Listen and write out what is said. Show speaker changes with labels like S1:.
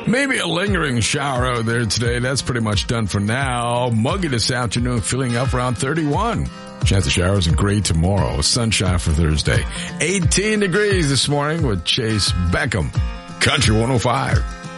S1: Maybe a lingering shower out there today. That's pretty much done for now. Muggy this afternoon, feeling up around 31. Chance of showers and gray tomorrow. Sunshine for Thursday. 18 degrees this morning with Chase Beckham. Country 105.